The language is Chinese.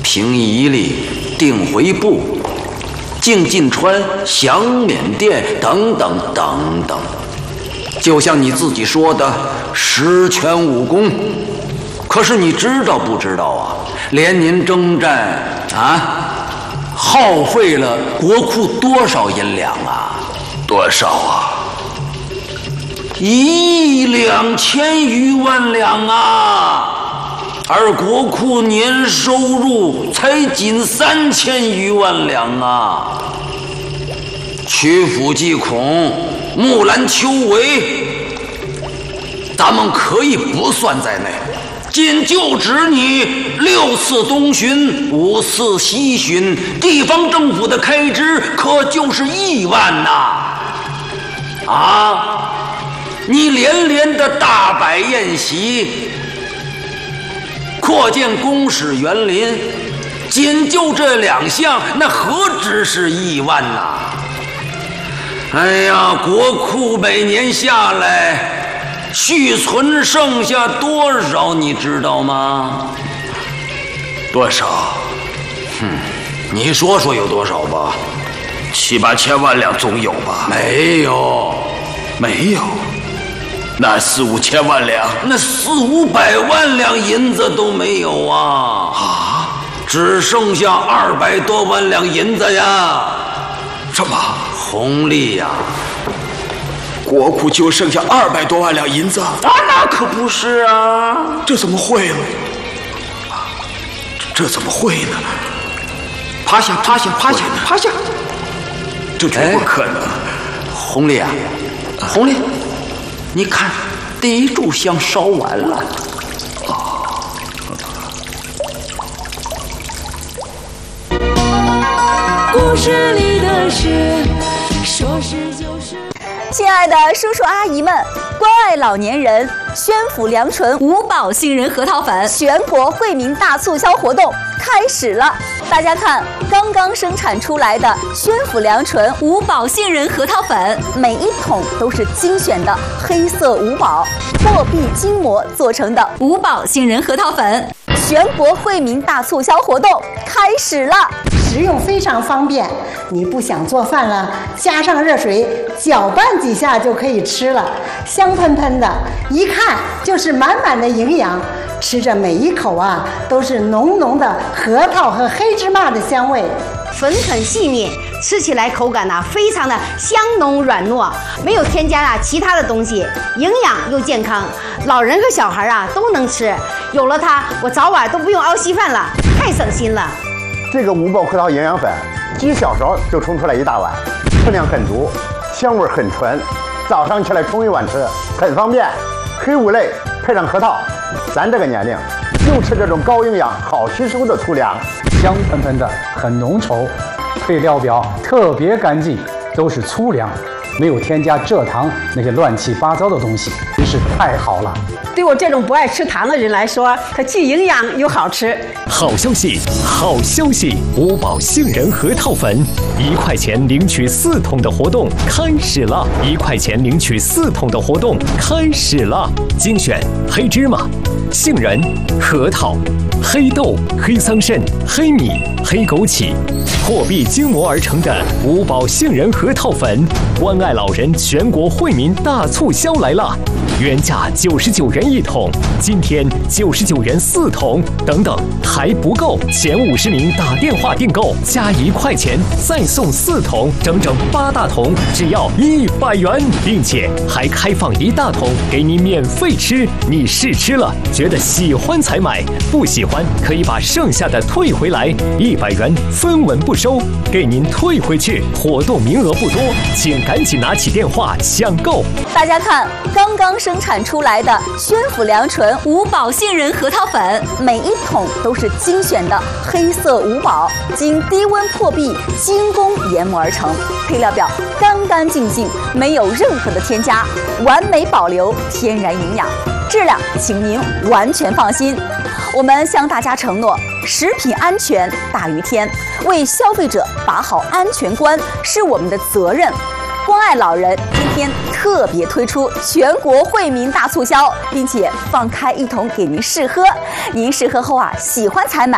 平邑里、定回部、净尽川、降缅甸等等等等。就像你自己说的，十全武功。可是你知道不知道啊？连您征战耗费了国库多少银两啊？ 多少啊 ？12000余万两啊！而国库年收入才仅3000余万两啊！曲阜济孔、木兰丘围，咱们可以不算在内。仅就指你6次东巡、5次西巡，地方政府的开支可就是1万呐！你连连的大摆宴席，扩建宫室园林，仅就这2项，那何止是1万呐！哎呀，国库每年下来续存剩下多少，你知道吗？ 多少？ 你说说有多少吧 ？7、8千万两总有吧？ 没有， 没有。那4、5千万两？ 那400、500万两银子都没有啊！只剩下200多万两银子呀！ 什么？ 红利呀！ 国库就剩下200多万两银子？ 那可不是啊！ 这怎么会呢？这怎么会呢？ 趴下！ 这绝不可能！ 红丽啊，红丽，你看，第1炷香烧完了。 故事里的事，说是就是。 亲爱的叔叔阿姨们，关爱老年人，宣府良醇五宝杏仁核桃粉全国惠民大促销活动开始了！大家看，刚刚生产出来的宣府良醇五宝杏仁核桃粉，每一桶都是精选的黑色五宝货币筋膜做成的五宝杏仁核桃粉，全国惠民大促销活动开始了！ 食用非常方便，你不想做饭了，加上热水搅拌几下就可以吃了，香喷喷的，一看就是满满的营养。吃着每一口都是浓浓的核桃和黑芝麻的香味， 粉很细腻，吃起来口感非常的香浓软糯，没有添加其他的东西，营养又健康，老人和小孩都能吃。有了它，我早晚都不用熬稀饭了，太省心了。 这个五宝核桃营养粉，几小勺就冲出来1大碗，分量很足，香味很纯，早上起来冲一碗吃，很方便。黑五类配上核桃，咱这个年龄就吃这种高营养、好吸收的粗粮， 香喷喷的，很浓稠，配料表特别干净，都是粗粮，没有添加蔗糖那些乱七八糟的东西，真是太好了。 对我这种不爱吃糖的人来说，它既营养又好吃。 好消息，好消息！五宝杏仁核桃粉，1块钱领取4桶的活动开始了！1块钱领取4桶的活动开始了！精选黑芝麻、杏仁、核桃、黑豆、黑桑葚、黑米、黑枸杞，货币筋膜而成的五宝杏仁核桃粉，关爱老人全国惠民大促销来了！原价99元1桶，今天99元4桶，等等还不够，前50名打电话订购加1块钱再送4桶，整整8大桶，只要100元，并且还开放1大桶给你免费吃。你试吃了，觉得喜欢才买，不喜欢可以把剩下的退回来，100元分文不收，给您退回去。活动名额不多，请赶紧拿起电话抢购。 大家看，刚刚生产出来的宣府良醇五宝杏仁核桃粉，每一桶都是精选的黑色五宝，经低温破壁精工研磨而成，配料表干干净净，没有任何的添加，完美保留天然营养，质量请您完全放心。我们向大家承诺，食品安全大于天，为消费者把好安全关是我们的责任。关爱老人今天特别推出全国惠民大促销，并且放开1桶给您试喝，您试喝后喜欢才买。